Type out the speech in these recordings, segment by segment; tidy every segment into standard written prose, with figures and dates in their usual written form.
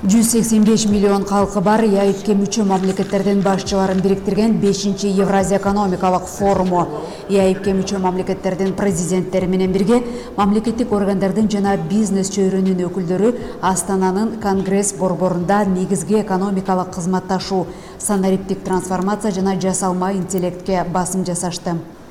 185 миллион халқы бар ЕАЭПке мүчө мамлекеттердин башчыларын бириктирген 5-чи Евразия экономикалык форуму. ЕАЭПке мүчө мамлекеттердин президенттери менен бирге мамлекеттик органдардын жана бизнес чөйрөнүн өкүлдөрү Астананын Конгресс борборунда негизги экономикалык кызматташуу, санариптик трансформация жана жасалма интеллектке басым жасашты.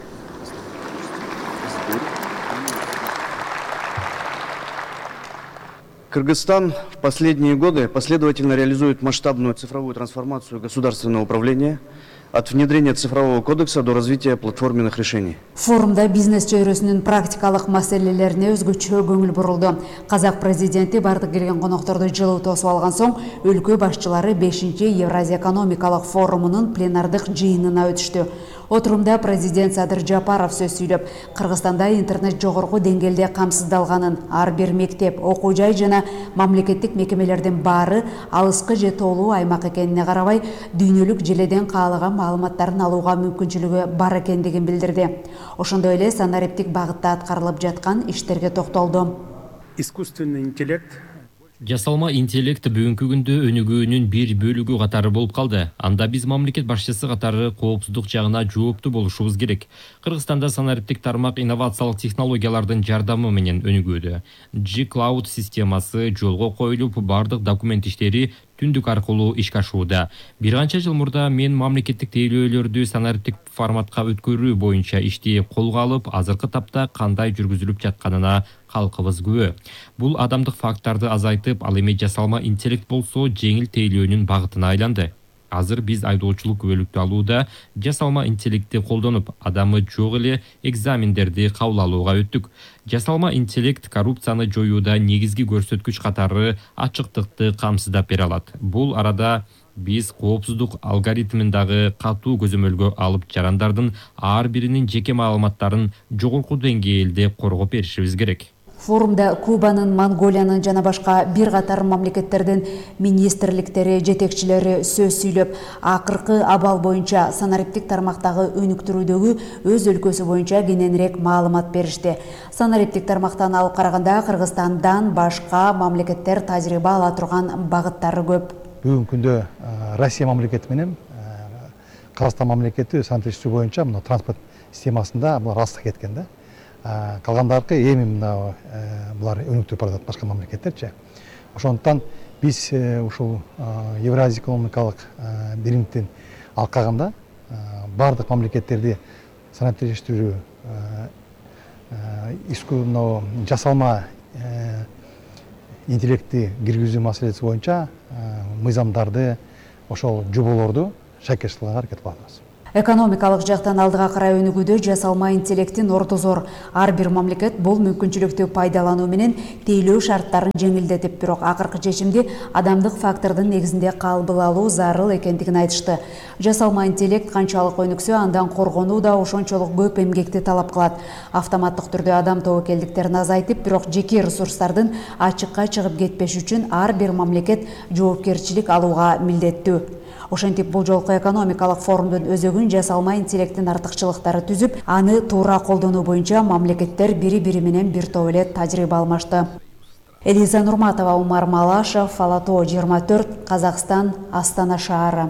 Кыргызстан в последние годы последовательно реализует масштабную цифровую трансформацию государственного управления от внедрения цифрового кодекса до развития платформенных решений. Форумда бизнес чөйрөсүнүн практикалык маселелерине өзгөчө көңүл бурулду. Казак президенти бардык келген конокторду жылуу тосуп алган соң өлкө башчылары 5-чи Евразия экономикалык форумунун пленардык жыйынына өтүштү. Отурумда президент Садыр Жапаров сөз сүйлөп, Кыргызстанда интернет жогорку деңгээлде камсыздалганын, ар бир мектеп, окуу жай жана мамлекеттик мекемелердин баары алыскы же тоолуу аймак экенине карабай, дүйнөлүк желеден каалаган маалыматтарын алууга мүмкүнчүлүгү бар экендигин билдирди. Ошондой эле санариптик багытта аткарылып жаткан иштерге токтолду. Искусственный интеллект Жасалма интеллект бүгүнкү күндө өнүгүүнүн бир бөлүгү катары болуп калды. Анда биз мамлекет башчысы катары коопсуздук жагына жооптуу болушубуз керек. Кыргызстанда санариптик тармак инновациялык технологиялардын жардамы менен өнүгүүдө. G-Cloud системасы жолго коюлуп, бардык документ иштери түндүк аркылуу ишке ашууда. Бир канча жыл мурда мен мамлекеттик тейлөөлөрдү санариптик форматка өткөрүү боюнча ишти колго алып, азыркы тапта кандай жүргүзүлүп жатканына калкыбыз күбө. Бул адамдык факторду азайтып, ал эми жасалма интеллект болсо жеңил тейлөөнүн багытына айланды. Азыр биз айдоочулук күбөлүктү алууда жасалма интеллектти колдонуп, адамы жок эле экзамендерди кабыл алууга өттүк. Жасалма интеллект коррупцияны жоюуда негизги көрсөткүч катары ачыктыкты камсыздап бере алат. Бул арада биз коопсуздук алгоритмин дагы катуу көзөмөлгө алып, жарандардын ар биринин жеке маалыматтарын жогорку деңгээлде коргоп беришибиз керек. Форумда Кубанын, Монголиянын жана башка бир катар мамлекеттердин министрликтери, жетекчилери сөз сүйлөп, акыркы абал боюнча санариптик тармактагы өнүктүрүүдөгү өз өлкөсү боюнча кененирээк маалымат беришти. Санариптик тармактан алып караганда Кыргызстандан башка мамлекеттер тажрыйба ала турган багыттары көп. Бүгүнкү күндө Россия мамлекети менен Кыргызстан мамлекети санариптик боюнча мына транспорт системасында булар алыста кеткен да. Калгандаркы эми мына булар өнүктүрүп баратат башка мамлекеттерчи. Ошондуктан биз ушул Евразия экономикалык биримдин алкагында бардык мамлекеттерди санариптиктештирүү, жасалма интеллектти киргизүү маселеси боюнча мыйзамдарды, ошол жоболорду шакеш кылганга аракет кылабыз. Экономикалык жактан алдыга карай өнүгүүдө жасалма интеллектин орду зор. Ар бир мамлекет бул мүмкүнчүлүктү пайдалануу менен тейлөө шарттарын жеңилдетип, бирок акыркы чечимди адамдык фактордун негизинде кабыл алуу зарыл экендигин айтышты. Жасалма интеллект канчалык өнүксө, андан коргонуу да ошончолук көп эмгекти талап кылат. Автоматтык түрдө адам тобокелдиктерин азайтып, бирок жеке ресурстардын ачыкка чыгып кетпеш үчүн ар бир мамлекет жоопкерчилик алууга милдеттүү. Ошентип бул жолку экономикалык форумдун өзөгүн жасалма интеллекттин артыкчылыктары түзүп, аны туура колдонуу боюнча мамлекеттер бири-бири менен бир топ эле тажрыйба алмашты. Элиза Нурматова, Умар Малашев, Фалато 24, Казакстан, Астана шаары.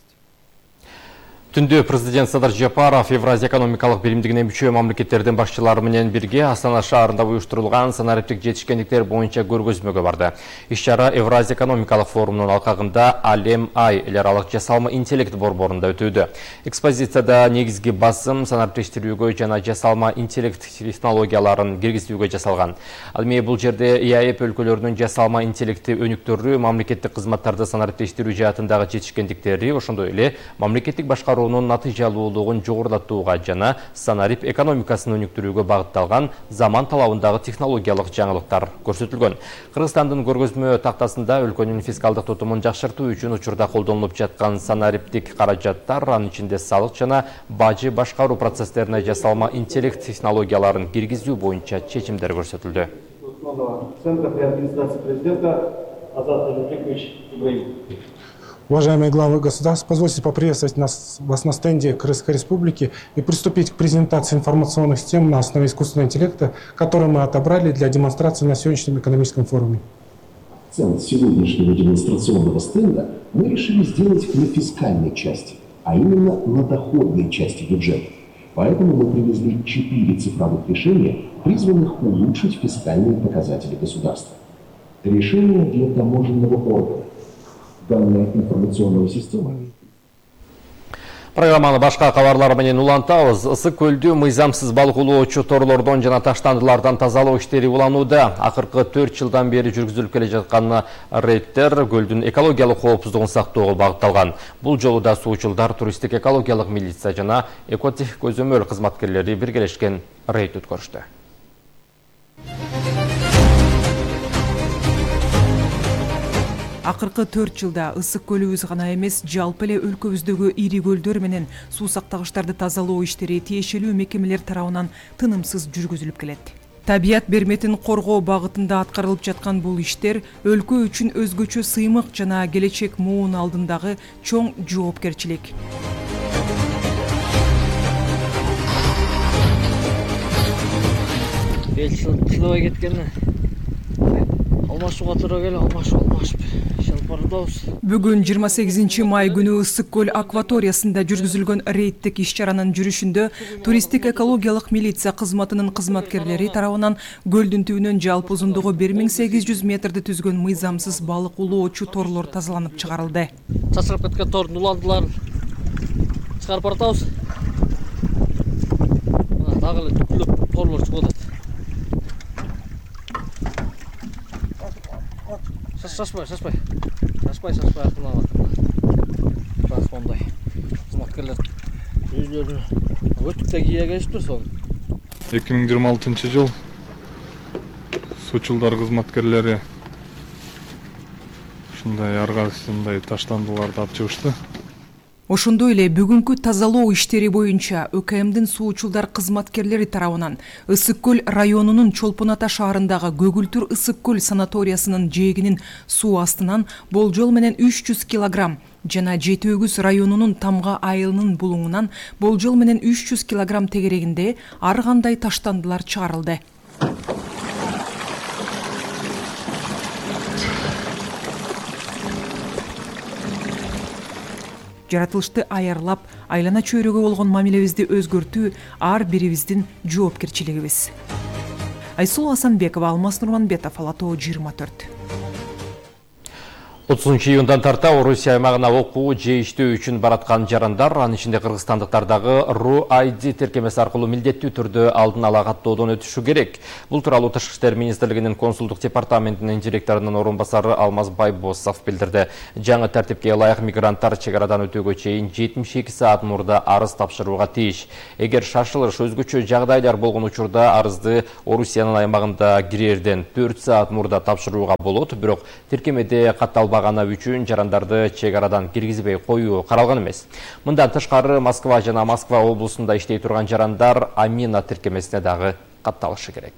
Түндө президент Садыр Жапаров Евразия экономикалык биримдигине мүчө мамлекеттердин башчылары менен бирге Астана шаарында уюштурулган санариптик жетишкендиктер боюнча көргөзмөгө барды. Иш-чара Евразия экономикалык форумунун алкагында Алем-Ай эл аралык жасалма интеллект борборунда өтүүдө. Экспозицияда негизги басым санариптештирүүгө жана жасалма интеллект технологияларын киргизүүгө жасалган. Ал эми бул жерде ЕАЭП өлкөлөрүнүн жасалма интеллектти өнүктүрүү, мамлекеттик кызматтарды санариптештирүү жаатындагы жетишкендиктери, ошондой эле мамлекеттик башкаруу натыйжалуулугун жогорулатууга жана санарип экономикасын өнүктүрүүгө багытталган заман талабындагы технологиялык жаңылыктар көрсөтүлгөн. Кыргызстандын көргөзмө тактасында өлкөнүн фискалдык тутумун жакшыртуу үчүн учурда колдонулуп жаткан санариптик каражаттар, анын ичинде салык жана бажы башкаруу процесстерине жасалма интеллект технологияларын киргизүү боюнча чечимдер көрсөтүлдү. Центра при администрации президента Азат Ажубекович Ибраимов. Уважаемые главы государств, позвольте поприветствовать вас на стенде Кыргызской Республики и приступить к презентации информационных систем на основе искусственного интеллекта, которые мы отобрали для демонстрации на сегодняшнем экономическом форуме. Акцент сегодняшнего демонстрационного стенда мы решили сделать на фискальной части, а именно на доходной части бюджета. Поэтому мы привезли 4 цифровых решения, призванных улучшить фискальные показатели государства. Решение для таможенного органа. Данная информационная система... Программаны башка кабарлар менен улантабыз. Ысык көлдү мыйзамсыз балык улоочу торлордон жана таштандылардан тазалоо иштери уланууда. Акыркы 4 жылдан бери жүргүзүлүп келе жаткан рейдтер көлдүн экологиялык коопсуздугун сактоого багытталган. Бул жолу да суучулдар, туристтик экологиялык милиция жана экотех көзөмөл кызматкерлери биргелешкен рейд өткөрүштү. Акыркы 4 жылда ысык көлүбүз гана эмес, жалпы эле өлкөбүздөгү ири көлдөр менен суу сактагычтарды тазалоо иштери тиешелүү мекемелер тарабынан тынымсыз жүргүзүлүп келет. Табият берметин коргоо багытында аткарылып жаткан бул иштер өлкө үчүн өзгөчө сыймык жана келечек муун алдындагы чоң жоопкерчилик. Чыдабай кеткени алмашууга туура келип, алмашып шалпардабыз. Бүгүн 28 май күнү Ысык көл акваториясында жүргүзүлгөн рейдтик иш-чаранын жүрүшүндө туристтик экологиялык милиция кызматынын кызматкерлери тарабынан көлдүн түбүнөн жалпы узундугу 1800 метрди түзгөн мыйзамсыз балык улоочу торлор тазаланып чыгарылды. Чачырып кеткен тордун уландыларын чыгарып баратабыз. Дагы эле түктүлөп торлор чыгып атат. Шашпай. Раз сондай. Кызматкерлер өздөрүнүн өтүктө кийгеништи сон. 2026 жыл суучулдар кызматкерлери ушундай ар кайсындай таштандыларды алып чыгышты. Ошондой эле бүгүнкү тазалоо иштери боюнча ÖKMдин суучулдар кызматкерлери тарабынан Ысык көл районунун Чолпон Ата шаарындагы Көгүлтүр Ысык көл санаториясынын жээгинин суу астынан болжол менен 300 килограмм жана Жети Өгүз районунун Тамга айылынын булуңунан болжол менен 300 килограмм тегерегинде ар кандай таштандылар чыгарылды. Жаратылышты аярлап, айлана чөйрөгө болгон мамилебизди өзгөртүү ар бирибиздин жоопкерчилигибиз. Айсулуу Асанбекова, Алмаз Нурманбетов, Ала Тоо 24. 30 июндан тарта Орусия аймагына окуу же иштөө үчүн бараткан жарандар, анын ичинде кыргызстандыктардагы RU-ID тиркемеси аркылуу милдеттүү түрдө алдын ала каттоодон өтүшү керек. Бул тууралуу Тышкы иштер министрлигинин консулдук департаментинин директорунун орун басары Алмаз Байбосов билдирди. Жаңы тартипке ылайык мигранттар чек арадан өтүүгө чейин 72 саат мурда арыз тапшырууга тийиш. Эгер шашылыш өзгөчө жагдайлар болгон учурда арызды Орусиянын аймагында кирерден 4 саат мурда тапшырууга болот, бирок тиркемеде катталбаган үчүн жарандарды чек арадан киргизбей коюу каралган эмес. Мындан тышкары Москва жана Москва облусунда иштей турган жарандар Амина тиркемесине дагы катталышы керек.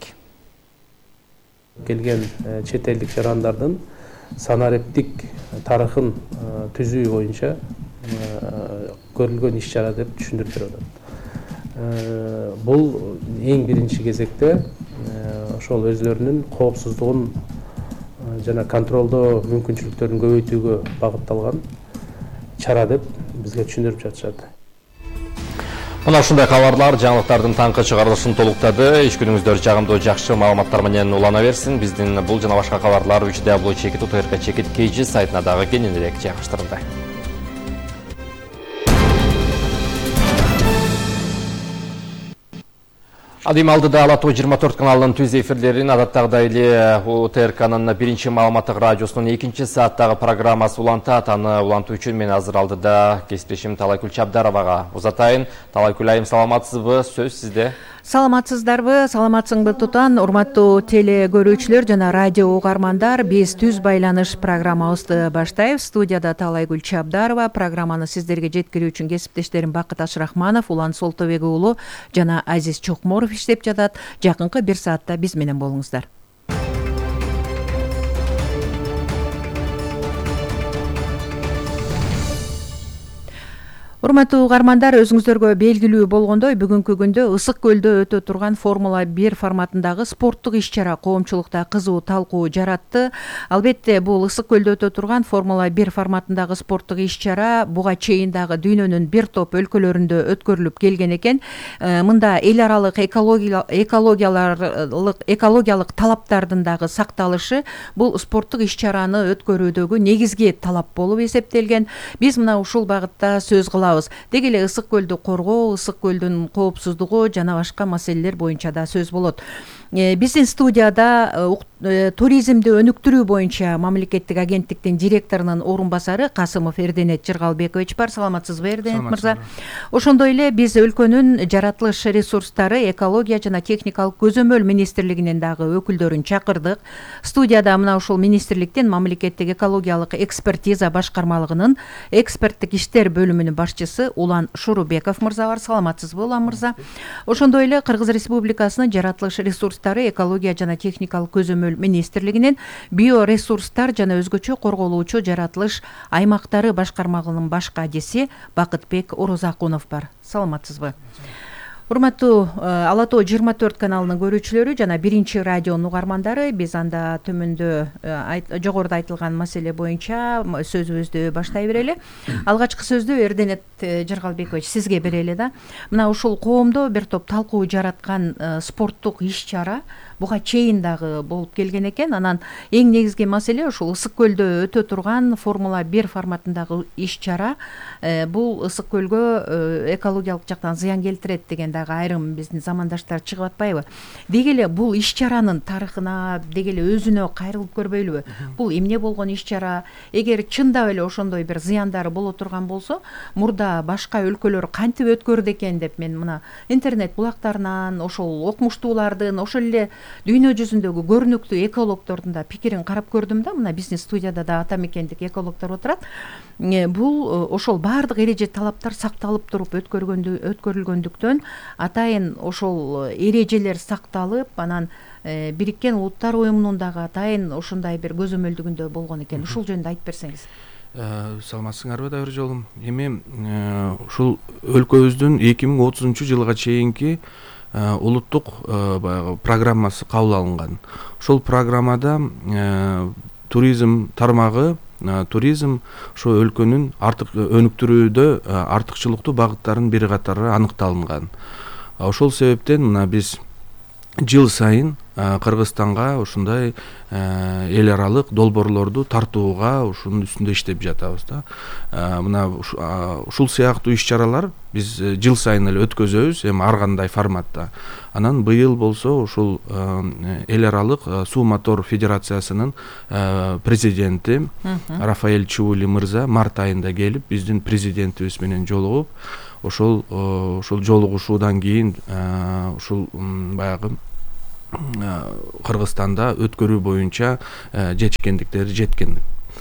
Келген чет элдик жарандардын санариптик тарыхын түзүү боюнча көрүлгөн иш-чара деп түшүндүрүп берет. Бул эң биринчи кезекте ошол өзлөрүнүн коопсуздугун жана контролдоо мүмкүнчүлүктөрүн көбөйтүүгө багытталган чара деп бизге түшүндүрүп жатышат. Мына ушундай кабарлар жаңылыктардын таңкы чыгарылышын толуктады. Иш күнүңүздөр жагымдуу жакшы маалыматтар менен улана берсин. Биздин бул жана башка кабарлар www.utr.kg сайтына дагы кененирээк жайгаштырылды. Адим алдыда Ала Тоо 24 каналынын түз эфирлерин адаттагыдай эле УТРКнын биринчи маалыматтык радиосунун 2 сааттагы программасы улантат. Аны улантуу үчүн мен азыр алдыда кесиптешим Талайкүл Чабдаровага узатайын. Талайкүл айым, саламатсызбы? Сөз сизде. Саламатсыздарбы, саламатсыңбы Тутан, урматтуу теле көрүүчүлөр жана радио угармандар. Биз түз байланыш программабызды баштайбыз. Студияда Талайкүл Чабдарова, программаны сиздерге жеткирүү үчүн кесиптештерим Бакыт Ашрахманов, Улан Солтобек уулу жана Азиз Чокморов иштеп жатат. Жакынкы 1 саатта биз менен болуңуздар. Урматтуу угармандар, өзүңүздөргө белгилүү болгондой, бүгүнкү күндө Ысык көлдө өтө турган Формула 1 форматындагы спорттук иш-чара коомчулукта кызуу талкуу жаратты. Албетте, бул Ысык көлдө өтө турган Формула 1 форматындагы спорттук иш-чара буга чейин дагы дүйнөнүн бир топ өлкөлөрүндө өткөрүлүп келген экен. Мында эл аралык экологиялык талаптардын дагы сакталышы бул спорттук иш-чараны өткөрүүдөгү негизги талап болуп эсептелген. Биз мына ушул багытта сөз кылабыз. Деги эле Ысык көлдү коргоо, Ысык көлдүн коопсуздугу жана башка маселелер боюнча да сөз болот. Биздин студияда туризмди өнүктүрүү боюнча мамлекеттик агенттиктин директорунун орун басары Касымов Эрденет Жыргалбекович бар. Саламатсызбы, Эрденет мырза? Ошондой эле биз өлкөнүн жаратылыш ресурстары, экология жана техникалык көзөмөл министрлигинин дагы өкүлдөрүн чакырдык. Студияда мына ушул министрликтин мамлекеттик экологиялык экспертиза башкармалыгынын эксперттик иштер бөлүмүнүн башчысы Улан Шурубеков мырза бар. Саламатсызбы, Улан мырза? Ошондой эле Кыргыз Республикасынын жаратылыш ресурстары, экология жана техникалык көзөмөл министрлигинин биоресурстар жана өзгөчө корголуучу жаратылыш аймактары башкармалыгынын баш кадиси Бакытбек Орозакунов бар. Саламатсызбы? Урматтуу Ала Тоо 24 каналынын көрүүчүлөрү жана Биринчи радионун угармандары, биз анда төмөндө жогоруда айтылган маселе боюнча сөзүбүздү баштай берели. Алгачкы сөздү Эрденет Жыргалбекович сизге берели да. Мына ушул коомдо бир топ талкуу жараткан спорттук иш-чара буга чейин дагы болуп келген экен. Анан эң негизги маселе ушул Ысык көлдө өтө турган Формула 1 форматындагы иш-чара. Бул Ысык көлгө экологиялык жактан зыян келтирет деген дагы айрым биздин замандаштар чыгып атпайбы? Деги эле бул иш-чаранын тарыхына, деги эле өзүнө кайрылып көрбөйлүбү? Бул эмне болгон иш-чара? Эгер чындап эле ошондой бир зыяндары боло турган болсо, мурда башка өлкөлөр кантип өткөрдү экен деп мен мына интернет булактарынан, ошол окумуштуулардын, ошол эле дүйнө жүзүндөгү көрүнүктүү экологдордун да пикирин карап көрдүм да. Мына биздин студияда да ата мекендик экологдор отурат. Бул ошол баардык эреже талаптар сакталып туруп өткөрүлгөндүктөн атайын ошол эрежелер сакталып, анан Бириккен Улуттар Уюмунун дагы атайын ошондой бир көзөмөлдүгүндө болгон экен. Ушул жөнүндө айтып берсеңиз. Саламатсыңарбы дагы жолум? Эми ушул өлкөбүздүн 2030 жылга чейинки улуттук программасы кабыл алынган. Ошол программада туризм тармагы, туризм ошо өлкөнүн өнүктүрүүдө артыкчылыктуу багыттарынын бири катары аныкталынган. Ошол себептен мына биз жыл сайын Кыргызстанга ушундай эл аралык долбоорлорду тартууга ушунун үстүндө иштеп жатабыз да. Мына ушул сыяктуу иш-чаралар биз жыл сайын эле өткөзөбүз, эми ар кандай форматта. Анан быйыл болсо ушул эл аралык суу мотор федерациясынын президенти Рафаэль Чуули мырза март айында келип, биздин президентибиз менен жолугуп, ошол жолугушуудан кийин ушул баягы Кыргызстанда өткөрүү боюнча жетишкендиктерди жеткен.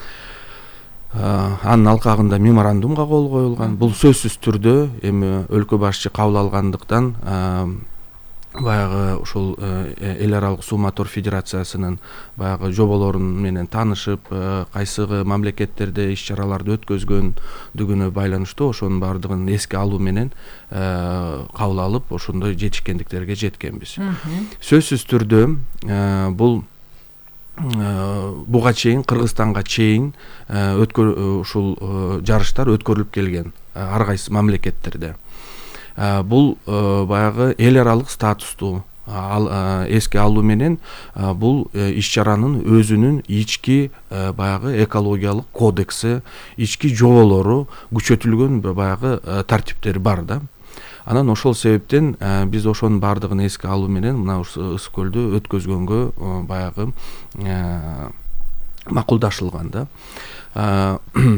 Анын алкагында меморандумга кол коюлган. Бул сөзсүз түрдө эми өлкө башчы кабыл алгандыктан баягы ушул эл аралык суу мотор федерациясынын баягы жоболорун менен таанышып, кайсыгы мамлекеттерде иш-чараларды өткөзгөндүгүнө байланыштуу ошонун баардыгын эске алуу менен кабыл алып, ошондой жетишкендиктерге жеткенбиз. Сөзсүз түрдө бул буга чейин Кыргызстанга чейин ушул жарыштар өткөрүлүп келген ар кайсы мамлекеттерде. Бул баягы эл аралык статусту эске алуу менен бул иш-чаранын өзүнүн ички баягы экологиялык кодекси, ички жоболору, күчөтүлгөн баягы тартиптери бар да. Анан ошол себептен биз ошонун баардыгын эске алуу менен мына Ысык көлдү өткөзгөнгө баягы макулдашылган да.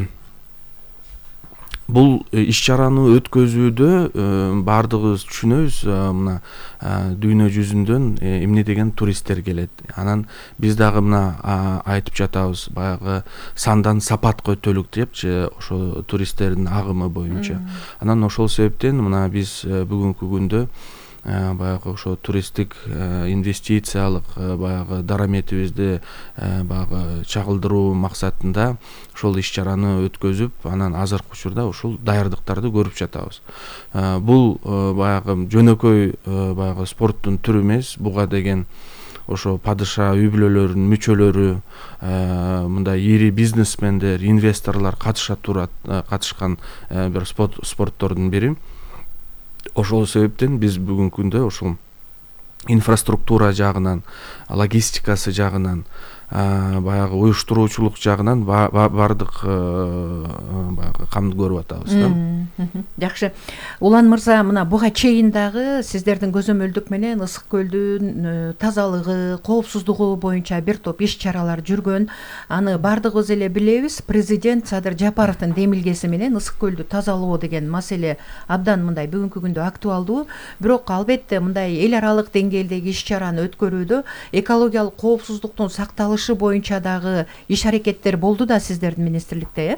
Бул иш-чараны өткөзүүдө баардыгыбыз түшүнөбүз, мына дүйнө жүзүндөн эмне деген туристтер келет. Анан биз дагы мына айтып жатабыз, баягы сандан сапатка өтөлүк депчи, ошо туристтердин агымы боюнча. Анан ошол себептен мына биз бүгүнкү күндө баягы ошо туристтик инвестициялык баягы дараметибизди баягы чагылдыруу максатында ошол иш чараны өткөзүп, анан азыркы учурда ушул даярдыктарды көрүп жатабыз. Бул баягы жөнөкөй баягы спорттун түрү эмес, буга деген ошо падыша үй бүлөлөрүнүн мүчөлөрү, мындай ири бизнесмендер, инвесторлор катышкан бир спорттордун бири. Ошол себептен биз бүгүнкү күндө ошол инфраструктура жагынан, логистикасы жагынан, баягы уюштуруучулук жагынан бардык баягы камды көрүп атабыз. Жакшы. Улан мырза, мына буга чейин дагы сиздердин көзөмөлдүк менен Ысык көлдүн тазалыгы, коопсуздугу боюнча бир топ иш чаралар жүргөн. Аны бардыгыбыз эле билебиз. Президент Садыр Жапаровдун демилгеси менен Ысык көлдү тазалоо деген маселе абдан мындай бүгүнкү күндө актуалдуу. Бирок албетте мындай эл аралык деңгээлдеги иш чараны өткөрүүдө экологиялык коопсуздуктун сакталышы боюнча дагы иш аракеттер болду да сиздердин министрликте,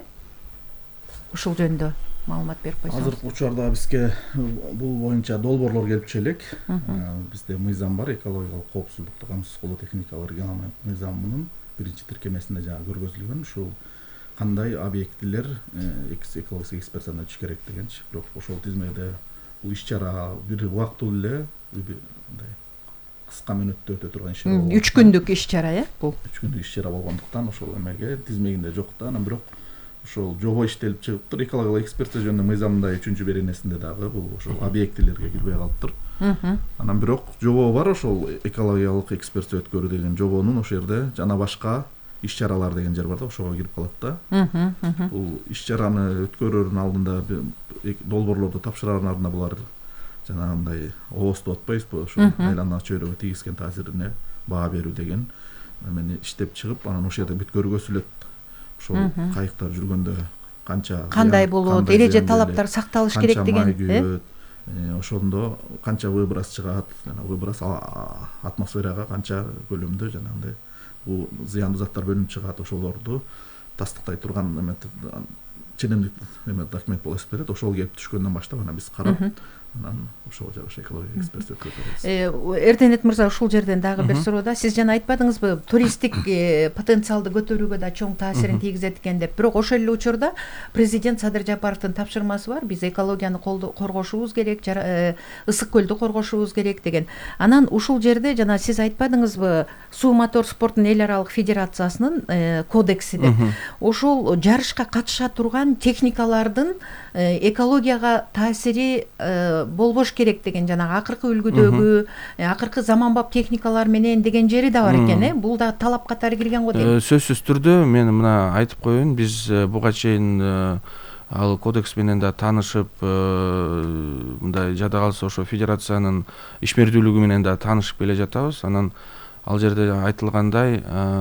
ушул жөнүндө маалымат берип койсоңуз. Азыркы учурда бизге бул боюнча долбоорлор келип түшө элек. Бизде мыйзам бар, экологиялык коопсуздукту камсыз кылуу техникалык регламент мыйзамынын биринчи тиркемесинде көргөзүлгөн. Ушул кандай объектилер экологический экспертизадан өтүш керек дегенчи. Бирок ошол тизмеде бул иш чара бир убактылуу эле мындай кыска мүнөттө өтө турган иш чара. 3 күндүк иш чара, бул 3 күндүк иш чара болгондуктан ошол эмеге тизмегинде жок да. Анан бирок ошол жобо иштелип чыгыптыр. Экологиялык экспертиза жөнүндө мыйзамда 3-беренесинде дагы бул ошол объектилерге кирбей калыптыр. Анан бирок жобо бар, ошол экологиялык экспертиза өткөрүү деген жобонун ошол жерде жана башка иш чаралар деген жер бар да, ошого кирип калат да. Бул иш чараны өткөрүүнүн алдында долбоорлорду тапшырардын алдында булар жанагындай ооз деп атпайбызбы, ошо айлана чөйрөгө тийгизген таасирине баа берүү деген эмени иштеп чыгып, анан ошол жерде бүт көргөзүлөт. Ошол кайыктар жүргөндө кандай болот, эреже талаптар сакталыш керек деген, ошондо канча выброс чыгат, жана выброс атмосферага канча көлөмдө жанагындай бул зыяндуу заттар бөлүнүп чыгат, ошолорду тастыктай турган ченемдик документ болуп берет. Ошол келип түшкөндөн баштап анан биз карап, анан ошол жагы экология экспертиза өткөрөбүз. Эрденет мырза, ушул жерден дагы бир суроо да. Сиз жана айтпадыңызбы, туристтик потенциалды көтөрүүгө да чоң таасирин тийгизет экен деп. Бирок ошол эле учурда президент Садыр Жапаровдун тапшырмасы бар. Биз экологияны коргошубуз керек, Ысык көлдү коргошубуз керек деген. Анан ушул жерде жана сиз айтпадыңызбы, суу мотор спорттун эл аралык федерациясынын кодекси деп. Ошол жарышка катыша турган техникалардын экологияга таасири болбош керек деген, жанагы акыркы үлгүдөгү, акыркы заманбап техникалар менен деген жери да бар экен, бул да талап катары кирген го дейм. Сөзсүз түрдө мен мына айтып коеюн, биз буга чейин ал кодекс менен да таанышып, мындай жада калса ошо федерациянын ишмердүүлүгү менен да таанышып келе жатабыз. Анан ал жерде айтылгандай,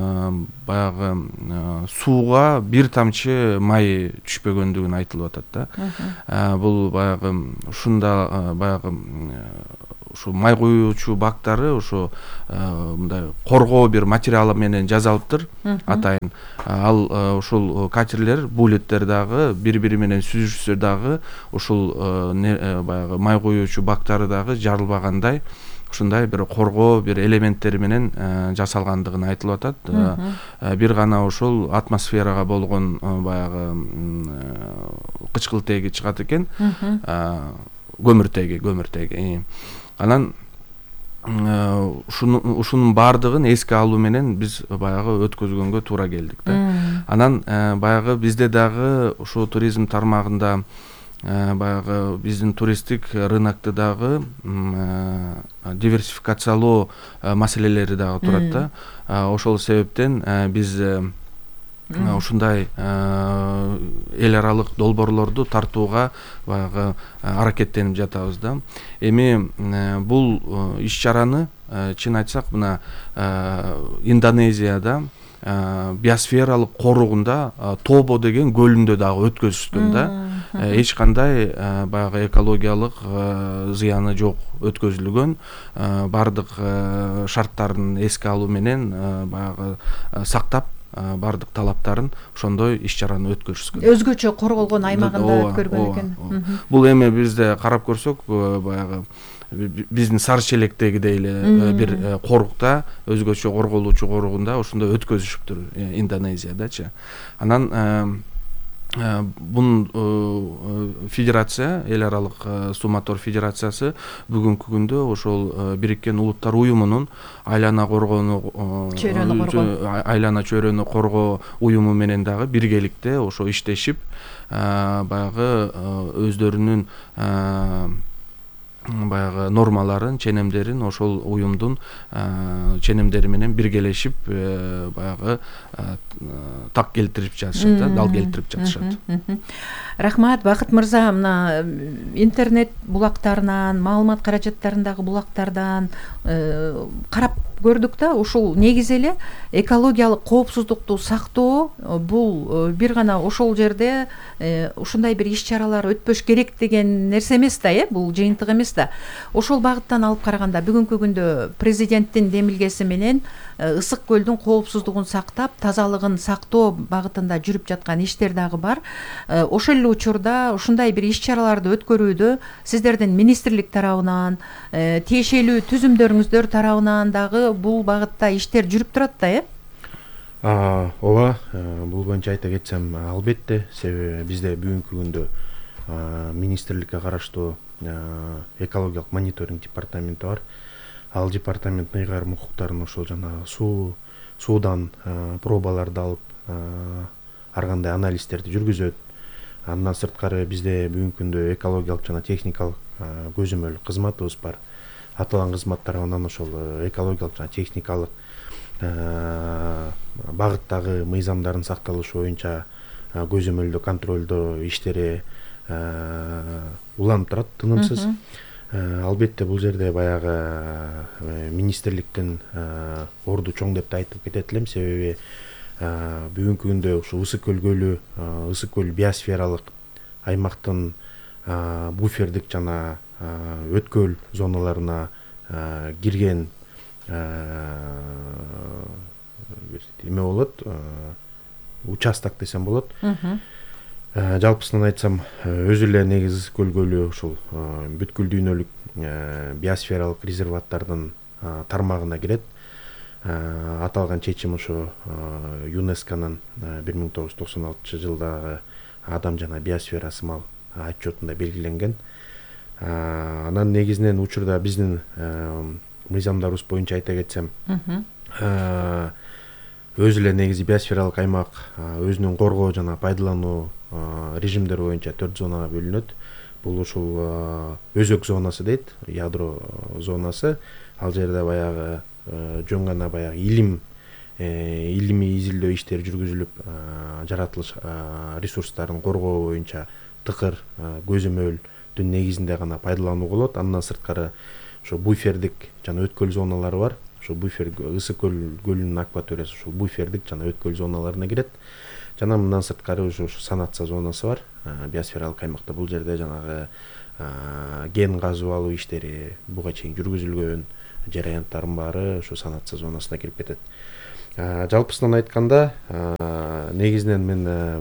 баягы сууга бир тамчы май түшпөгөндүгүн айтылып атат да. Бул баягы ушунда баягы ушу май куюучу бактары ошо мындай коргоо бир материалы менен жасалыптыр атайын. Ал ушул катерлер, булеттер дагы бири-бири менен сүзүшсө дагы ушул баягы май куюучу бактары дагы жарылбагандай ушундай бир коргоо бир элементтери менен жасалгандыгын айтылып атат. Бир гана ушул атмосферага болгон баягы кычкылтеги чыгат экен, көмүртеги. Анан ушунун баардыгын эске алуу менен биз баягы өткөзгөнгө туура келдик да. Анан баягы бизде дагы ушу туризм тармагында баягы биздин туристтик рынокты дагы диверсификациялоо маселелери дагы турат да. Ошол себептен биз ушундай эл аралык долбоорлорду тартууга баягы аракеттенип жатабыз да. Эми бул иш чараны чын айтсак, мына Индонезияда биосфералык коругунда Тобо деген көлүндө дагы өткөзүшкөн да. Эч кандай баягы экологиялык зыяны жок өткөзүлгөн. Бардык шарттарын эске алуу менен баягы сактап бардык талаптарын ошондой иш чараны өткөрүшкөн. Өзгөчө корголгон аймагында өткөргөн экен. Бул эми бизде карап көрсөк, баягы биздин Сары Челектегидей эле бир корукта, өзгөчө корголуучу коругунда ошондо өткөзүшүптүр Индонезиядачы. Анан бунун федерация, эл аралык суу мотор федерациясы бүгүнкү күндө ошол Бириккен Улуттар Уюмунун айлана чөйрөнү коргоо уюму менен дагы биргеликте ошо иштешип, баягы өздөрүнүн баягы нормаларын, ченемдерин ошол уюмдун ченемдери менен биргелешип баягы так келтирип жатышат, дал келтирип жатышат. Рахмат, Бакыт мырза, мына интернет булактарынан, маалымат каражаттарындагы булактардан карап көрдүк да, ушул негизи эле экологиялык коопсуздукту сактоо бул бир гана ошол жерде ушундай бир иш-чаралар өтпөш керек деген нерсе эмес да, бул жыйынтык эмес да. Ошол багыттан алып караганда бүгүнкү күндө президенттин демилгеси менен ысык көлдүн коопсуздугун сактап, тазалыгын сактоо багытында жүрүп жаткан иштер дагы бар. Ошол эле учурда ушундай бир иш-чараларды өткөрүүдө сиздердин министрлик тарабынан, тиешелүү түзүмдөрүңүздөр тарабынан дагы бул багытта иштер жүрүп турат да, Ооба, бул боюнча айта кетсем, албетте, себеби бизде бүгүнкү күндө министрликке караштуу экологиялык мониторинг департаменти бар. Ал департамент ыйгарым укуктарын ошол жана суудан пробаларды алып, ар кандай анализдерди жүргүзөт. Андан сырткары бизде бүгүнкү күндө экологиялык жана техникалык көзөмөл кызматыбыз бар. Аталган кызмат тарабынан ошол экологиялык жана техникалык багыттагы мыйзамдардын сакталышы боюнча көзөмөлдөө, контролдоо иштери уланып турат тынымсыз. Албетте бул жерде баягы министрликтин орду чоң деп да айтып кетет элем, себеби бүгүнкү күндө ушу Ысык көл көлү, Ысык көл биосфералык аймактын буфердик жана өткөл зоналарына кирген эме болот, участок десем болот. Жалпысынан айтсам, өзү эле негизи Ысык көл көлү ушул бүткүл дүйнөлүк биосфералык резерваттардын тармагына кирет. Аталган чечим ошо ЮНЕСКОнун 1996 жылдагы адам жана биосфера сымал отчетунда белгиленген. Анан негизинен учурда биздин мыйзамдарыбыз боюнча айта кетсем, өзү эле негизи биосфералык аймак өзүнүн коргоо жана пайдалануу режимдери боюнча 4 зонага бөлүнөт. Бул ушул өзөк зонасы дейт, ядро зонасы. Ал жерде баягы жөн гана баягы илимий изилдөө иштери жүргүзүлүп, жаратылыш ресурстарын коргоо боюнча тыкыр көзөмөлдүн негизинде гана пайдалануу болот. Андан сырткары ошо буфердик жана өткөл зоналары бар. Ошо буфер Ысык көл көлүнүн акваториясы ошол буфердик жана өткөл зоналарына кирет. Жана мындан сырткары ошо санация зонасы бар. Биосфералык аймакта бул жерде жанагы ген казып алуу иштери буга чейин жүргүзүлгөн жараянттардын баары ошо санация зонасына кирип кетет. Жалпысынан айтканда, негизинен мен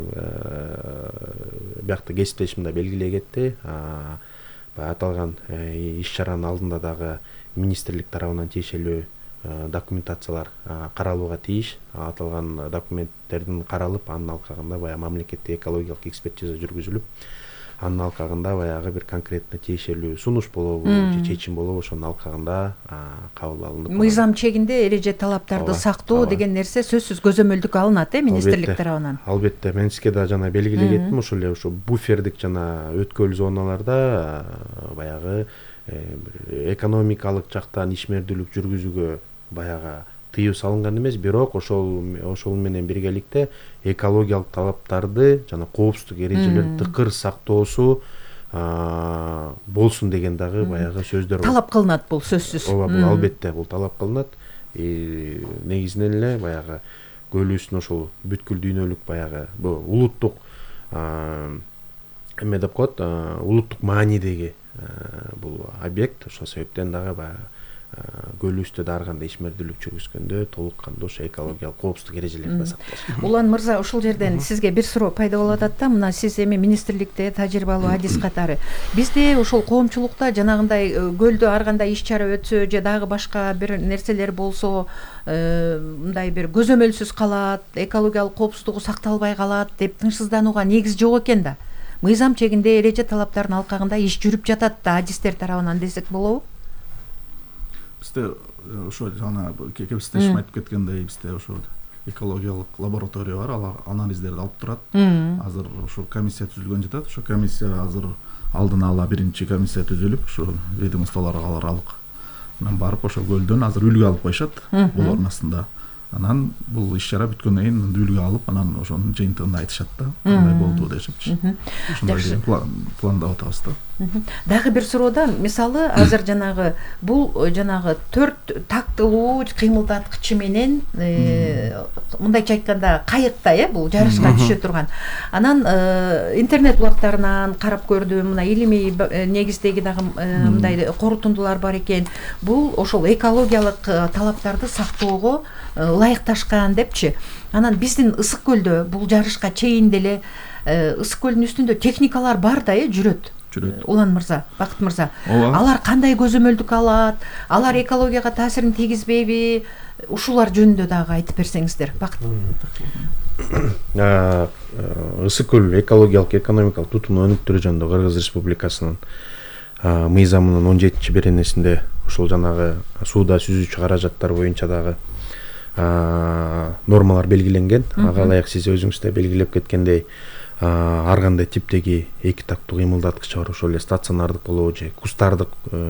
биякта кесиптешимде белгилей кетти. Аталган иш-чаранын алдында дагы министрлик тарабынан тиешелүү документациялар каралууга тийиш. Аталган документтердин каралып, анын алкагында баягы мамлекеттик экологиялык экспертиза жүргүзүлүп, анын алкагында баягы бир конкретно тиешелүү сунуш болобу, же чечим болобу, ошонун алкагында кабыл алынып. Мыйзам чегинде эреже талаптарды сактоо деген нерсе сөзсүз көзөмөлдүккө алынат, министрлик тарабынан. Албетте, мен сизге да жана белгилей кеттим, ошол эле ошо буфердик жана өткөл зоналарда баягы экономикалык жактан ишмердүүлүк жүргүзүүгө баягы тыюу салынган эмес, бирок ошол менен биргеликте экологиялык талаптарды жана коопсуздук эрежелерин тыкыр сактоосу болсун деген дагы баягы сөздөр бар. Талап кылынат бул сөзсүз. Ооба, бул албетте бул талап кылынат. Негизинен эле баягы көлүбүздүн ошол бүткүл дүйнөлүк баягы бул улуттук эме деп коет, улуттук маанидеги бул объект. Ошол себептен дагы баягы көл үстүдө ар кандай ишмердүүлүк жүргүзгөндө толук кандуу ошо экологиялык коопсуздук эрежелери да сакталышы. Улан мырза, ушул жерден сизге бир суроо пайда болуп атат да. Мына сиз эми министрликте тажрыйбалуу адис катары. Бизде ошол коомчулукта жанагындай көлдө ар кандай иш чара өтсө же дагы башка бир нерселер болсо мындай бир көзөмөлсүз калат, экологиялык коопсуздугу сакталбай калат деп тынчсызданууга негиз жок экен да. Мыйзам чегинде эреже талаптарынын алкагында иш жүрүп жатат да адистер тарабынан десек болобу? Бизде ошо жана кепсиздешим айтып кеткендей, бизде ошо экологиялык лаборатория бар, алар анализдерди алып турат. Азыр ошо комиссия түзүлгөн жатат. Ошо комиссия азыр алдын ала биринчи комиссия түзүлүп, ошо ведомстволорго алар алык. Анан барып ошо көлдөн азыр үлгү алып коюшат булардын астында. Анан бул иш чара бүткөндөн кийин үлгү алып, анан ошонун жыйынтыгын айтышат да, кандай болду дешипчи. Ошондой пландап атабыз да. Дагы бир суроода, мисалы, азыр жанагы бул жанагы 4 тактылуу кыймылдаткычы менен мындайча айтканда кайыкта, бул жарышка түшө турган. Анан интернет булактарынан карап көрдүм, мына илимий негиздеги дагы мындай корутундулар бар экен. Бул ошол экологиялык талаптарды сактоого ылайыкташкан депчи. Анан биздин Ысык көлдө бул жарышка чейин деле Ысык көлдүн үстүндө техникалар бар да, жүрөт. Улан мырза, Бакыт мырза, алар кандай көзөмөлдүк алат, алар экологияга таасирин тийгизбейби? Ушулар жөнүндө дагы айтып берсеңиздер. Бакыт. Ысык көл экологиялык экономикалык тутумдуу өнүктүрүү жөнүндө Кыргыз Республикасынын мыйзамынын 17-беренесинде ошол жанагы сууда сүзүүчү каражаттар боюнча дагы нормалар белгиленген. Ага ылайык сиз өзүңүз да белгилеп кеткендей, ар кандай типтеги эки тактуу кыймылдаткыч бар, ошол эле стационардык болобу же кустардык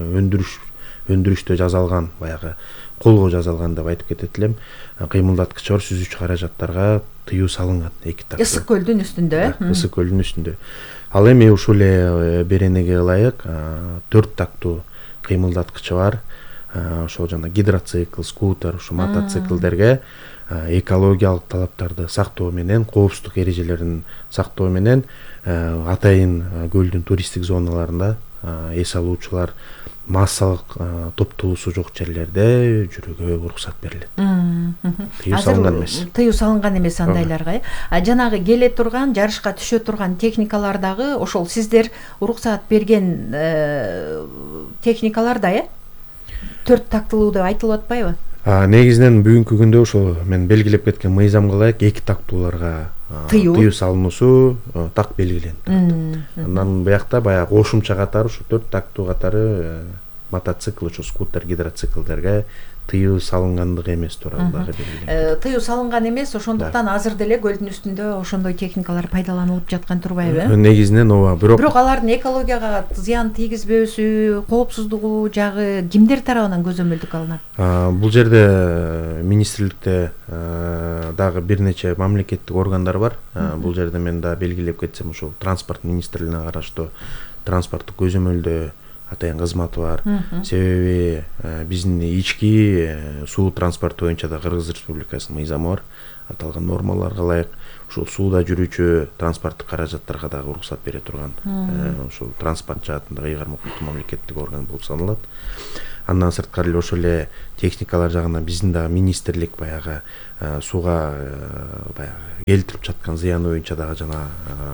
өндүрүштө жасалган, баягы колго жасалган деп айтып кетет элем. Кыймылдаткыч бар, сүзүүчү каражаттарга тыюу салынган эки тактуу. Ысык көлдүн үстүндө, Ысык көлдүн үстүндө. Ал эми ушул эле беренеге ылайык 4 тактуу кыймылдаткычы бар. Ошол жана гидроцикл, скутер, ушу мотоциклдерге экологиялык талаптарды сактоо менен, коопсуздук эрежелерин сактоо менен атайын көлдүн туристтик зоналарында эс алуучулар массалык топтолуусу жок жерлерде жүрүүгө уруксат берилет. Тыюу салынган эмес. Тыюу салынган эмес андайларга. Жанагы келе турган, жарышка түшө турган техникалар дагы ошол сиздер уруксат берген техникаларда, 4 тактылуу деп айтылып атпайбы? Негизинен бүгүнкү күндө ошол мен белгилеп кеткен мыйзамга ылайык 2 тактууларга тыюу салынуусу так белгиленип турат. Андан буякта баягы кошумча катары ушу 4 тактуу катары мотоцикл, ушу скутер, гидроциклдерге тыюу салынгандыгы эмес тууралуу дагы белгиленет. Тыюу салынган эмес, ошондуктан азыр деле көлдүн үстүндө ошондой техникалар пайдаланылып жаткан турбайбы? Негизинен ооба, бирок алардын экологияга зыян тийгизбөөсү, коопсуздугу жагы кимдер тарабынан көзөмөлдүк алынат? Бул жерде министрликте дагы бир нече мамлекеттик органдар бар. Бул жерде мен да белгилеп кетсем, ошол транспорт министрлигине караштуу транспорттук көзөмөлдөө атайын кызматы бар. Себеби биздин ички суу транспорту боюнча да Кыргыз Республикасынын мыйзамы бар. Аталган нормаларга ылайык ушул сууда жүрүүчү транспорттук каражаттарга дагы уруксат бере турган ушул транспорт жаатындагы ыйгарым укуктуу мамлекеттик орган болуп саналат. Андан сырткары эле ошол эле техникалар жагынан биздин дагы министрлик баягы сууга баягы келтирип жаткан зыяны боюнча дагы жана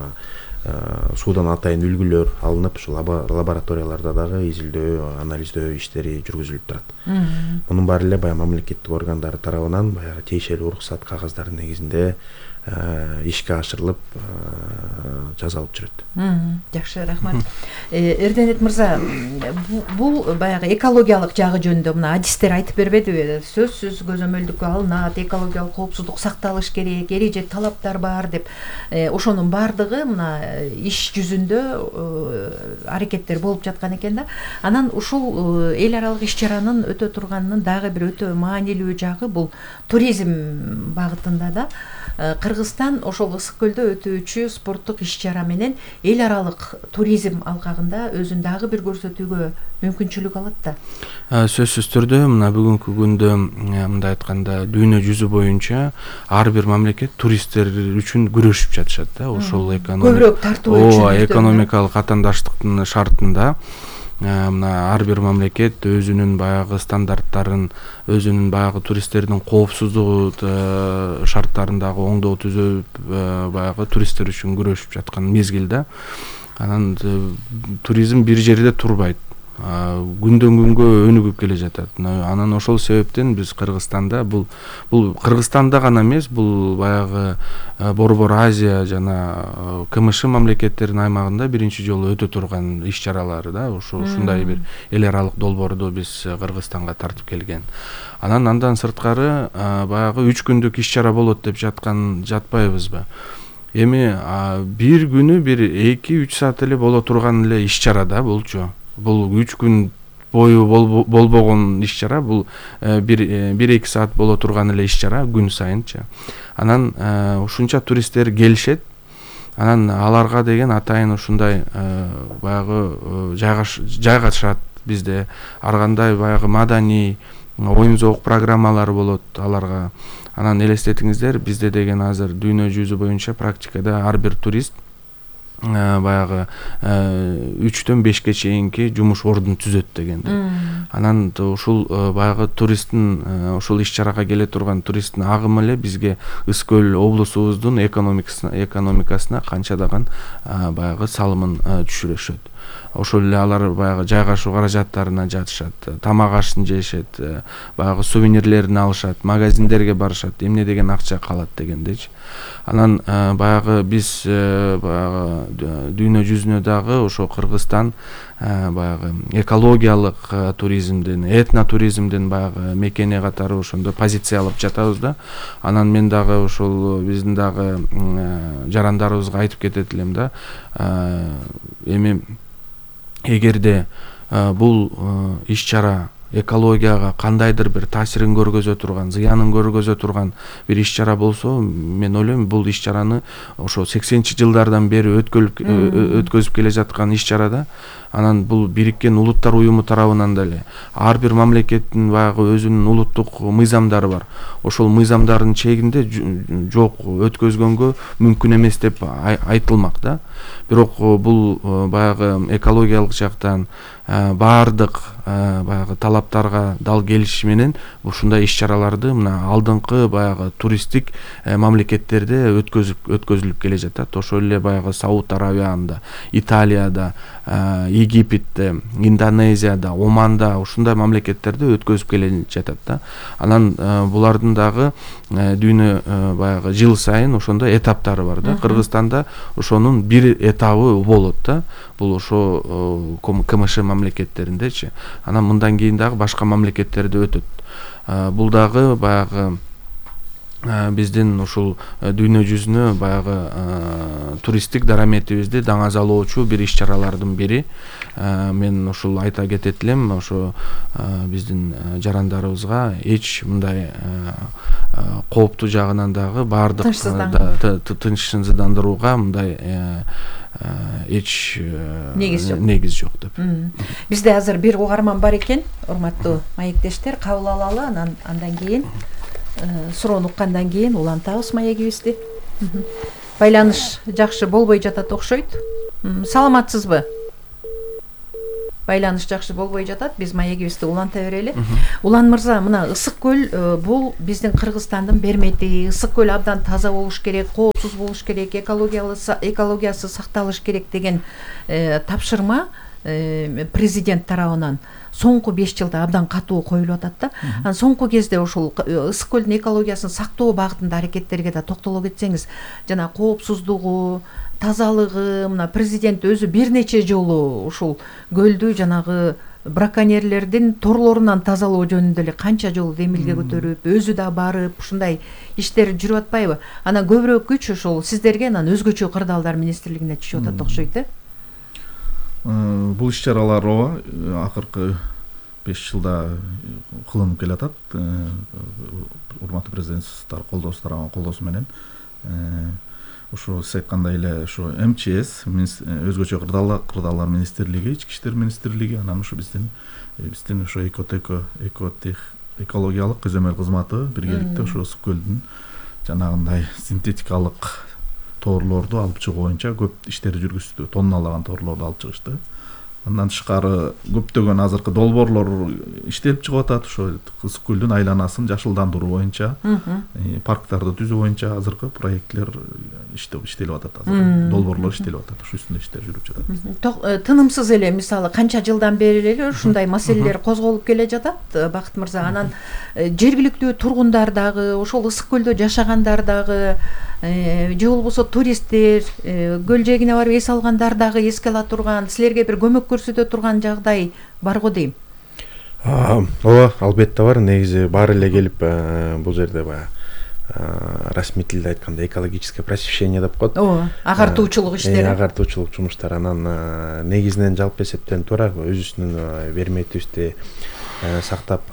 суудан атайын үлгүлөр алынып, ушул лабораторияларда дагы изилдөө, анализдөө иштери жүргүзүлүп турат. Мунун баары эле баягы мамлекеттик органдар тарабынан баягы тиешелүү уруксат кагаздардын негизинде ишке ашырылып жасалып жүрөт. Жакшы, рахмат. Эрденет мырза, бул баягы экологиялык жагы жөнүндө мына адистер айтып бербедиби? Сөзсүз көзөмөлдүккө алынат, экологиялык коопсуздук сакталыш керек, эреже талаптар бар деп. Ошонун баардыгы мына иш жүзүндө аракеттер болуп жаткан экен да. Анан ушул эл аралык иш чаранын өтө турганынын дагы бир өтө маанилүү жагы бул туризм багытында да. Кыргызстан ошол Ысык көлдө өтүүчү спорттук иш чара менен эл аралык туризм алкагында өзүн дагы бир көрсөтүүгө мүмкүнчүлүк алат да. Сөзсүз түрдө мына бүгүнкү күндө мындай айтканда дүйнө жүзү боюнча ар бир мамлекет туристтер үчүн күрөшүп жатышат да. Ошол көбүрөөк тартуу үчүн экономикалык атаандаштыктын шартында мына ар бир мамлекет өзүнүн баягы стандарттарын, өзүнүн баягы туристтердин коопсуздугу шарттарындагы оңдоо түзүп баягы туристтер үчүн күрөшүп жаткан мезгилде анан туризм бир жерде турбайт, күндөн күнгө өнүгүп келе жатат. Анан ошол себептен биз Кыргызстанда бул Кыргызстанда гана эмес, бул баягы Борбор Азия жана КМШ мамлекеттеринин аймагында биринчи жолу өтө турган иш-чаралар да, ушундай бир эл аралык долбоорду биз Кыргызстанга тартып келген. Андан сырткары баягы 3 күндүк иш-чара болот деп жатпайбызбы? Эми бир күнү бир 2-3 саат эле боло турган эле иш-чара да булчу. Бул 3 күн бою болбогон иш-чара, бул 1-2 саат боло турган эле ишчара күн сайынчы. Анан ушунча туристтер келишет. Анан аларга деген атайын ушундай баягы жайгашат бизде. Ар кандай баягы маданий оюн-зоок программалары болот аларга. Анан элестетиңиздер, бизде деген азыр дүйнө жүзү боюнча практикада ар бир турист баягы 3-төн 5ке чейинки жумуш ордун түзөт дегенде. Анан ушул баягы туристтин ушул иш-чарага келе турган туристтин агымы эле бизге Ысык көл облусубуздун экономикасына канчадаган баягы салымын түшүрөшөт. Ошол эле алар баягы жайгашуу каражаттарына жатышат, тамак ашын жешет, баягы сувенирлерин алышат, магазиндерге барышат, эмне деген акча калат дегендечи. Анан баягы биз баягы дүйнө жүзүнө дагы ошо Кыргызстан баягы экологиялык туризмдин, этнотуризмдин баягы мекени катары ошондо позициялап жатабыз да. Анан мен дагы ошол биздин дагы жарандарыбызга айтып кетет элем да. Эми эгерде бул иш-чара экологияга кандайдыр бир таасирин көргөзө турган, зыянын көргөзө турган бир иш-чара болсо, мен ойлойм бул иш-чараны ошо 80-жылдардан бери өткөзүп келе жаткан иш-чарада, анан бул Бириккен Улуттар Уюму тарабынан деле ар бир мамлекеттин баягы өзүнүн улуттук мыйзамдары бар. Ошол мыйзамдардын чегинде жок өткөзгөнгө мүмкүн эмес деп айтылмак да. Бирок бул баягы экологиялык жактан баардык баягы талаптарга дал келиши менен ушундай иш-чараларды мына алдыңкы баягы туристтик мамлекеттерде өткөзүлүп келе жатат. Ошол эле баягы Сауд Арабияда, Италияда, Египетте, Индонезияда, Оманда ушундай мамлекеттерде өткөзүп келе жатат да. Анан булардын дагы дүйнө баягы жыл сайын ошондой этаптары бар да. Кыргызстанда ошонун бир этабы болот да. Бул ошо КМШ мамлекеттериндечи. Анан мындан кийин дагы башка мамлекеттерде өтөт. Бул дагы баягы биздин ушул дүйнө жүзүнө баягы туристтик дараметибизди даңазалоочу бир иш-чаралардын бири. Мен ушул айта кетет элем, ошо биздин жарандарыбызга эч мындай кооптуу жагынан дагы баардык тынчсыздандырууга мындай эч негиз жок деп. Бизде азыр бир угарман бар экен, урматтуу маектештер, кабыл алалы, андан кийин суроону уккандан кийин улантабыз маегибизди. Байланыш жакшы болбой жатат окшойт. Саламатсызбы? Байланыш жакшы болбой жатат, биз маегибизди уланта берели. Улан мырза, мына Ысык көл бул биздин Кыргызстандын бермети. Ысык көл абдан таза болуш керек, коопсуз болуш керек, экологиясы сакталыш керек деген тапшырма президент тарабынан соңку 5 жылда абдан катуу коюлуп атат да. Анан соңку кезде ошол Ысык көлдүн экологиясын сактоо багытында аракеттерге да токтоло кетсеңиз, жана коопсуздугу, тазалыгы, мына президент өзү бир нече жолу ушул көлдү жанагы браконьерлердин торлорунан тазалоо жөнүндө эле канча жолу демилге көтөрүп, өзү да барып, ушундай иштер жүрүп атпайбы? Анан көбүрөөк күч ошол сиздерге, анан өзгөчө кырдаалдар министрлигине түшүп атат окшойт, Бул иш-чаралар акыркы 5 жылда кылынып келе атат. Урматтуу президенттер колдоосу менен ошо сиз айткандай эле ошо МЧС, өзгөчө кырдаалдар министрлиги, ички иштер министрлиги, анан ошо биздин ошо экологиялык көзөмөл кызматы биргеликте ошо Ысык көлдүн жанагындай синтетикалык торлорду алып чыгуу боюнча көп иштер жүргүздү. Тонналаган торлорду алып чыгышты. Андан тышкары көптөгөн азыркы долбоорлор иштелип чыгып атат. Ошо Ысык көлдүн айланасын жашылдандыруу боюнча, парктарды түзүү боюнча азыркы проектлер иштелип атат. Азыр долбоорлор иштелип атат. Ошо үстүндө иштер жүрүп жатат. Тынымсыз эле мисалы канча жылдан бери эле ушундай маселелер козголуп келе жатат, Бакыт мырза. Анан жергиликтүү тургундар дагы, ошол Ысык көлдө жашагандар дагы, же болбосо туристтер, көл жээгине барып эс алгандар дагы эске ала турган, силерге бир көмөк көрсөтө турган жагдай барго дейм. Ооба, албетте бар. Негизи баары эле келип бул жерде баягы расмий тилде айтканда экологическое просвещение деп коет. Ооба, агартуучулук иштери. Агартуучулук жумуштары. Анан негизинен жалпы эсептенип турат, өзүбүздүн вермейтибизди сактап,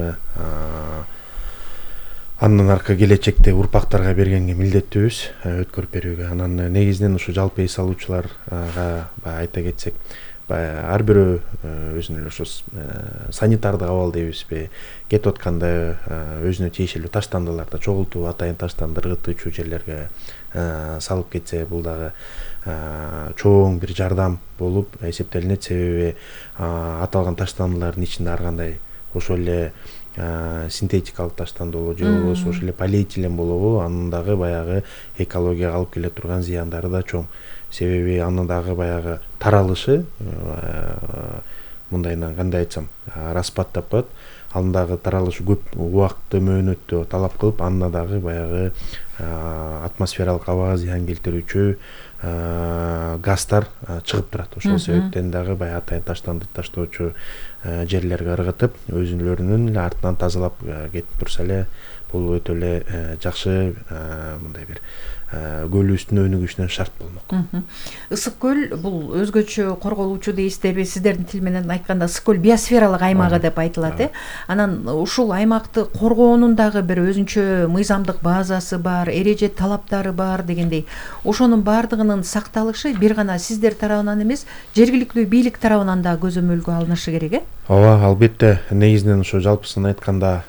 андан аркы келечекте урпактарга бергенге милдеттүүбүз, өткөрүп берүүгө. Анан негизинен ушу жалпы эс алуучуларга айта кетсек, ар бирөө өзүнүн эле ошо санитардык абал дейбизби, кетип атканда өзүнө тиешелүү таштандыларды чогултуп, атайын таштанды ыргытуучу жерлерге салып кетсе, бул дагы чоң бир жардам болуп эсептелинет. Себеби аталган таштандылардын ичинде ар кандай ошол эле синтетикалык таштанды болобу, же болбосо ошол эле полиэтилен болобу, анын дагы баягы экологияга алып келе турган зыяндары да чоң. Себеби анын дагы баягы таралышы мындайынан кандай айтсам, распадтап коет. Анын дагы таралышы көп убакытты, мөөнөттү талап кылып, анда дагы баягы атмосфералык абага зыян келтирүүчү газдар чыгып турат. Ошол себептен дагы баягы атайын таштанды таштоочу жерлерге ыргытып, өзүлөрүнүн эле артынан тазалап кетип турса эле, бул өтө эле жакшы мындай бир көлүбүздүн өнүгүшүнө шарт болмок. Ысык көл бул өзгөчө корголуучу дейсиздерби? Сиздердин тил менен айтканда Ысык көл биосфералык аймагы деп айтылат, Анан ушул аймакты коргоонун дагы бир өзүнчө мыйзамдык базасы бар, эреже талаптары бар дегендей. Ошонун бардыгынын сакталышы бир гана сиздер тарабынан эмес, жергиликтүү бийлик тарабынан да көзөмөлгө алынышы керек, Ооба, албетте. Негизинен ошо жалпысын айтканда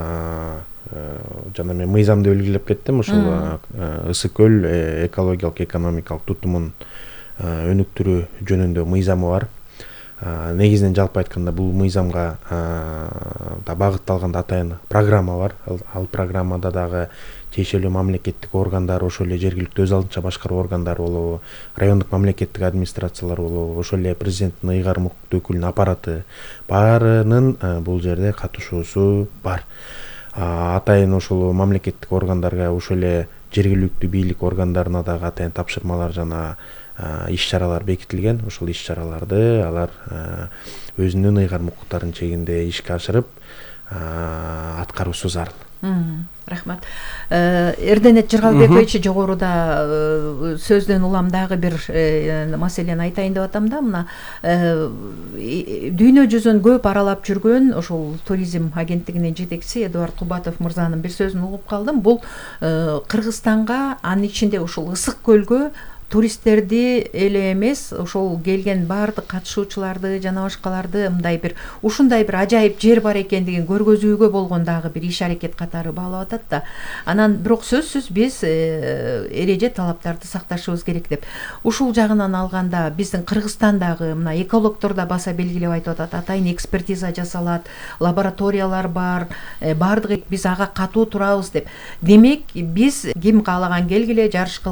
жана мен мыйзамды белгилеп кеттим. Ушул Ысык көл экологиялык, экономикалык тутумун өнүктүрүү жөнүндө мыйзамы бар. Негизинен жалпы айтканда бул мыйзамга багытталган атайын программа бар. Ал программада дагы тиешелүү мамлекеттик органдар, ошол эле жергиликтүү өз алдынча башкаруу органдары болобу, райондук мамлекеттик администрациялар болобу, ошол эле президенттин ыйгарым укуктуу өкүлүнүн аппараты баарынын бул жерде катышуусу бар. Атайын ошол мамлекеттик органдарга, ошол эле жергиликтүү бийлик органдарына дагы атайын тапшырмалар жана иш-чаралар бекитилген. Ошол иш-чараларды алар өзүнүн ыйгарым укуктарынын чегинде ишке ашырып аткаруусу зарыл. Рахмат. Эрденет Жыргалбекович жогоруда сөздөн улам дагы бир маселени айтайын деп атам да. Мына дүйнө жүзүн көп аралап жүргөн ошол туризм агенттигинин жетекчиси Эдуард Кубатов мырзанын бир сөзүн угуп калдым. Бул Кыргызстанга, анын ичинде ушул Ысык көлгө туристтерди эле эмес, ошол келген баардык катышуучуларды жана башкаларды мындай бир ушундай бир ажайып жер бар экендигин көргөзүүгө болгон дагы бир иш аракет катары баалап атат да. Анан бирок сөзсүз биз эреже талаптарды сакташыбыз керек деп. Ушул жагынан алганда биздин Кыргызстандагы мына экологдор да баса белгилеп айтып атат, атайын экспертиза жасалат, лабораториялар бар, баардыгы биз ага катуу турабыз деп. Демек биз ким каалаган келгиле жарыш